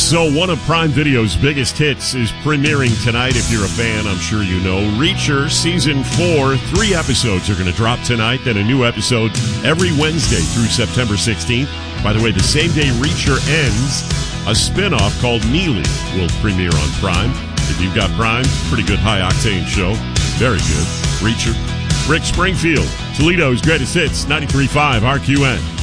So one of Prime Video's biggest hits is premiering tonight. If you're a fan, I'm sure you know. Reacher Season 4, 3 episodes are going to drop tonight, then a new episode every Wednesday through September 16th. By the way, the same day Reacher ends, a spinoff called Neely will premiere on Prime. If you've got Prime, pretty good high-octane show. Very good. Reacher. Rick Springfield, Toledo's greatest hits, 93.5 RQN.